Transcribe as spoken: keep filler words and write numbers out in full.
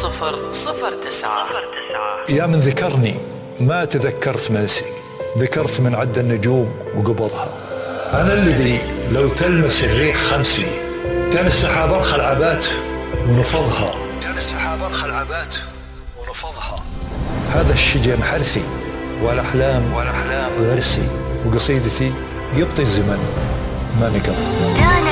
صفر صفر تسعة. يا من ذكرني ما تذكرت منسي، ذكرت من عد النجوم وقبضها. أنا الذي لو تلمس الريح خمسي، كان السحاب أرخى العبات ونفضها، كان السحاب أرخى العبات ونفضها. هذا الشجن حرثي والأحلام والأحلام غرسي، وقصيدتي يبطي الزمن ما نقض.